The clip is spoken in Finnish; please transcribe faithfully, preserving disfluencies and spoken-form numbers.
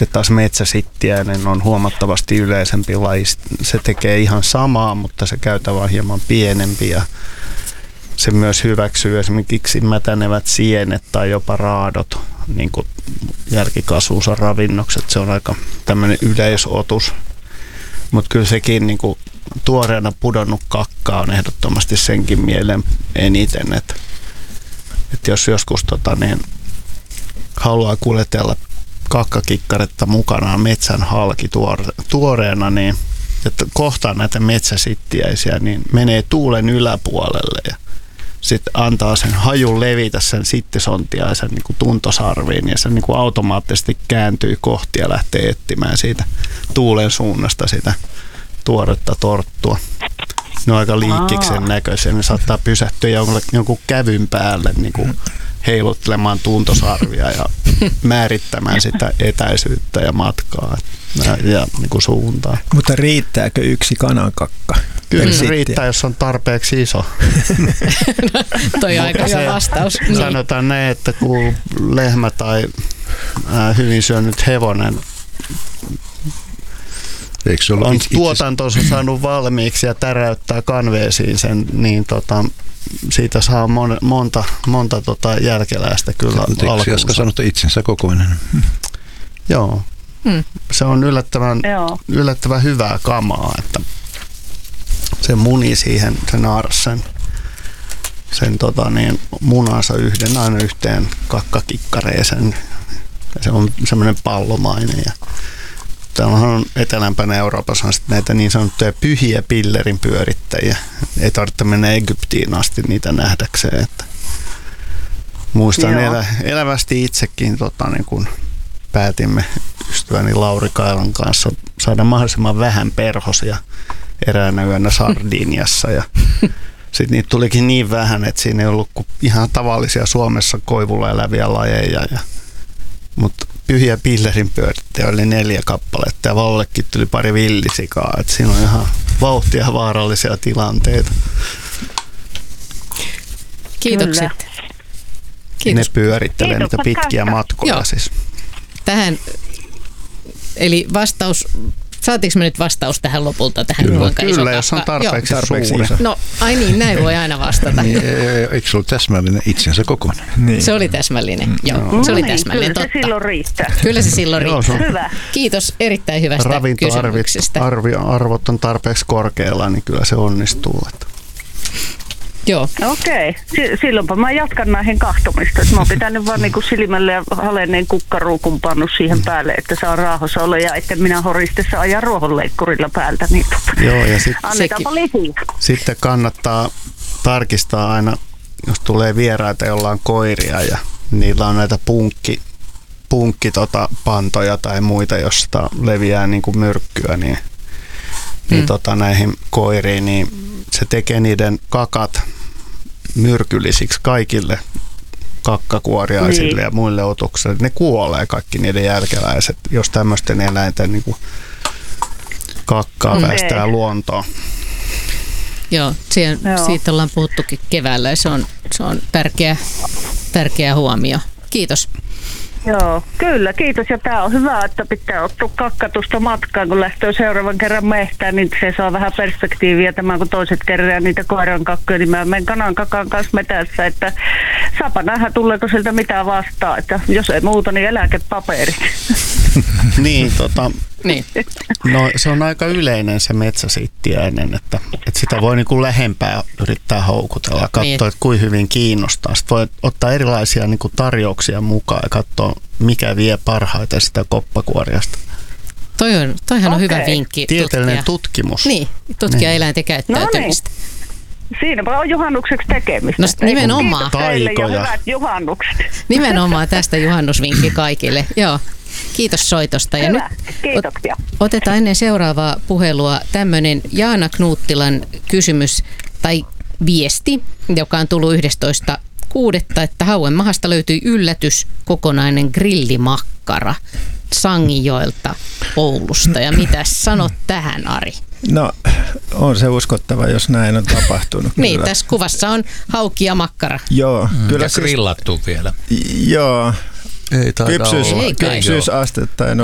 Sitten taas metsäsittiäinen on huomattavasti yleisempi laji. Se tekee ihan samaa, mutta se käytä vaan hieman pienempi ja se myös hyväksyy esimerkiksi mätänevät sienet tai jopa raadot, niin kuin jälkikasvuunsa ravinnokset. Se on aika tämmöinen yleisotus. Mutta kyllä sekin niin kuin tuoreena pudonnut kakka on ehdottomasti senkin mielen eniten, että, että jos joskus tota, niin haluaa kuljetella kakkakikkaretta mukanaan metsän halki tuore, tuoreena, niin että kohtaa näitä metsäsittiäisiä, niin menee tuulen yläpuolelle ja sitten antaa sen hajun levitä sen sittisontiaisen niin kuin tuntosarviin ja se niin kuin automaattisesti kääntyy kohti ja lähtee etsimään siitä tuulen suunnasta sitä tuoretta torttua. Ne on aika liikkiksen näköisiä. Ne saattaa pysähtyä jonkun, jonkun kävyn päälle niin kuin heiluttelemaan tuntosarvia ja määrittämään sitä etäisyyttä ja matkaa ja, ja niin kuin suuntaa. Mutta riittääkö yksi kanankakka? Kyllä se riittää, jos on tarpeeksi iso. Toi on aika hyvä vastaus. Sanotaan näin, että kun lehmä tai äh, hyvin syönyt hevonen on itse... tuotantonsa saanut valmiiksi ja täräyttää kanveesiin sen, niin tota, siitä saa mon, monta, monta tota jälkeläistä kyllä alkuunsa. Jaska sanoi, että itsensä kokoinen. Joo. Hmm. Se on yllättävän, yllättävän hyvää kamaa, että se muni siihen, se naaras sen, sen tota niin, munansa yhden aina yhteen kakkakikkareeseen. Se on semmoinen pallomainen. Ja täällä on etelämpänä Euroopassa on näitä niin sanottuja pyhiä pillerin pyörittäjiä. Ei tarvitse mennä Egyptiin asti niitä nähdäkseen. Että muistan elä, elävästi itsekin, tota, niin kun päätimme ystäväni Lauri Kailan kanssa saada mahdollisimman vähän perhosia eräänä yönä Sardiniassa. Ja sitten niitä tulikin niin vähän, että siinä ei ollut kuin ihan tavallisia Suomessa koivulla eläviä lajeja. Ja, mutta pyhiä pillerin pyörittäjä oli neljä kappaletta ja Vallekkin tuli pari villisikaa. Että siinä on ihan vauhtia vaarallisia tilanteita. Kiitokset. Kiitos. Ne pyörittelee niitä pitkiä matkoja. Joo. Siis. Tähän, eli vastaus, saatiinko me nyt vastaus tähän lopulta? Tähän Kyllä, kuinka kyllä iso jos on kakka? tarpeeksi, tarpeeksi suuri. iso. No, ai niin, näin voi aina vastata. Niin, eikö se ollut täsmällinen itsensä kokoinen? Niin. Se oli täsmällinen, mm. joo. No Se oli niin, täsmällinen, kyllä totta. se silloin riittää. Kyllä se silloin Joo, riittää. se on- Hyvä. Kiitos erittäin hyvästä kysymyksestä. Ravintoarvot on tarpeeksi korkealla, niin kyllä se onnistuu. Joo. Okei, S- silloinpa mä jatkan näihin kahtomista. Mä oon pitänyt vaan niinku silmälle ja halenneen kukkaruukun pannut siihen päälle, että saa raahossa olla ja että minä horistessa ajan ruohonleikkurilla päältä. Niin tota, Joo, ja sit, annetaanpa lisiä. sitten kannattaa tarkistaa aina, jos tulee vieraita, joilla on koiria ja niillä on näitä punkki, punkki tota, pantoja tai muita, josta leviää niin kuin myrkkyä, niin, niin Mm. tota, näihin koiriin, niin se tekee niiden kakat myrkyllisiksi kaikille kakkakuoriaisille Niin. ja muille otuksille. Ne kuolee kaikki niiden jälkeläiset, jos tämmöisten eläinten niin kuin kakkaa Mm. päästään luontoon. Joo, siihen, Joo. siitä ollaan puhuttukin keväällä ja se on, se on tärkeä, tärkeä huomio. Kiitos. Joo, kyllä, kiitos. Ja tää on hyvä, että pitää ottaa kakkatusta matkaan, kun lähtee seuraavan kerran mehtään, niin se saa vähän perspektiiviä tämän, kun toiset kerran niitä koiran kakkoja, niin mä menen kanan kakan kanssa metässä, että saapa nähdä, tuleeko sieltä mitään vastaan, että jos ei muuta, niin eläkepaperit. Niin, tota, Niin. no se on aika yleinen se metsäsittiäinen, että, että sitä voi niin kuin lähempää yrittää houkutella ja katsoa, Niin. että kuinka hyvin kiinnostaa. Sitten voi ottaa erilaisia niin kuin tarjouksia mukaan ja katsoa, mikä vie parhaiten sitä koppakuoriasta. Toi on, toihan on hyvä Okei. vinkki Tieteellinen tutkia. tutkimus. Niin, tutkia Niin. eläinten käyttäytymistä. Siinäpä on juhannukseksi tekemistä. No, nimenomaan. Kiitos teille ja Taikoja. hyvät juhannukset. Nimenomaan tästä juhannusvinkki kaikille. Joo. Kiitos soitosta. Ja Hyvä, nyt kiitoksia. otetaan ennen seuraavaa puhelua tämmöinen Jaana Knuuttilan kysymys tai viesti, joka on tullut yhdestoista kuudetta että Hauenmahasta löytyi yllätys, kokonainen grillimakkara Sangijoelta Oulusta. Ja mitä sanot tähän, Ari? No, on se uskottava, jos näin on tapahtunut. Niin, kyllä. tässä kuvassa on hauki ja makkara. Joo, Mm, kyllä ja siis, grillattu vielä. joo, Ei taida kypsyys, olla. Ei kai. kypsyysastetta en